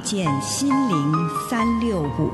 见心灵365。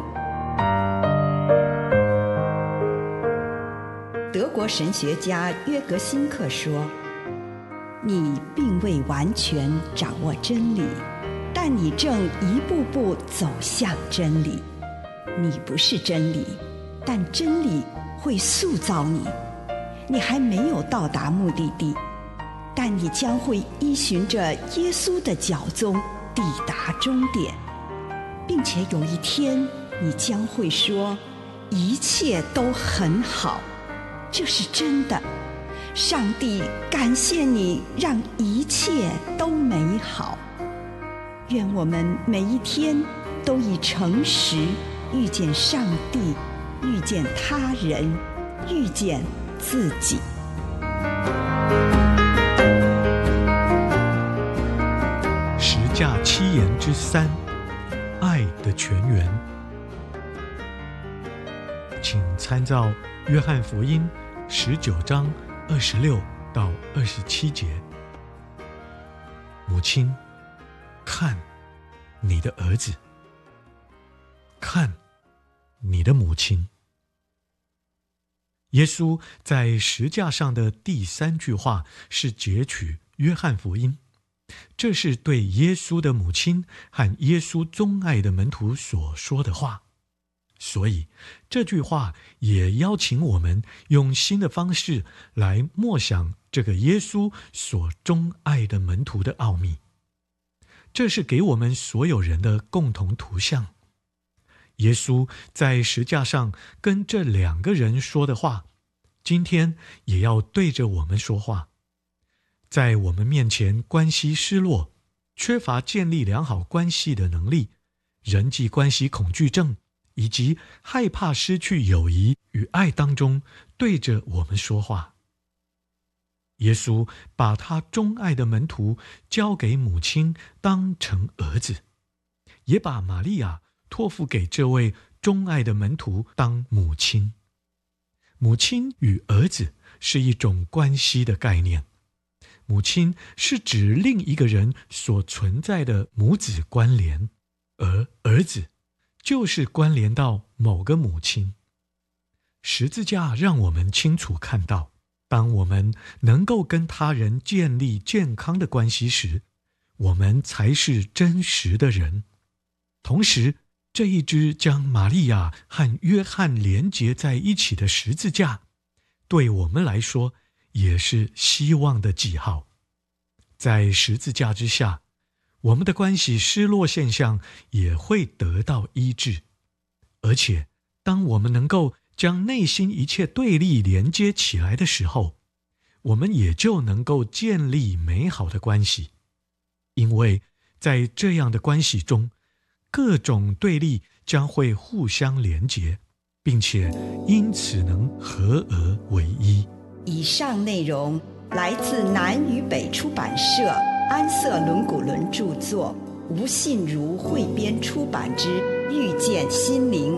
德国神学家约格辛克说，你并未完全掌握真理，但你正一步步走向真理。你不是真理，但真理会塑造你。你还没有到达目的地，但你将会依循着耶稣的脚踪抵达终点，并且有一天你将会说，一切都很好。这是真的。上帝感谢你，让一切都美好。愿我们每一天都以诚实遇见上帝，遇见他人，遇见自己。 十架七言之3，爱的泉源。请参照约翰福音19章26到27节。母亲，看你的儿子，看你的母亲。耶稣在十架上的第3句话是截取约翰福音，这是对耶稣的母亲和耶稣钟爱的门徒所说的话。所以这句话也邀请我们用新的方式来默想这个耶稣所钟爱的门徒的奥秘。这是给我们所有人的共同图像。耶稣在十架上跟这2个人说的话，今天也要对着我们说话。在我们面前关系失落，缺乏建立良好关系的能力，人际关系恐惧症，以及害怕失去友谊与爱当中，对着我们说话。耶稣把他钟爱的门徒交给母亲当成儿子，也把玛利亚托付给这位钟爱的门徒当母亲。母亲与儿子是一种关系的概念。母亲是指另一个人所存在的母子关联，而儿子就是关联到某个母亲。十字架让我们清楚看到，当我们能够跟他人建立健康的关系时，我们才是真实的人。同时，这一支将玛利亚和约翰连结在一起的十字架，对我们来说也是希望的记号。在十字架之下，我们的关系失落现象也会得到医治。而且，当我们能够将内心一切对立连接起来的时候，我们也就能够建立美好的关系。因为在这样的关系中，各种对立将会互相连结，并且因此能合而为一。 以上内容来自南与北出版社安瑟伦古伦著作，吴信如汇编出版之《遇见心灵》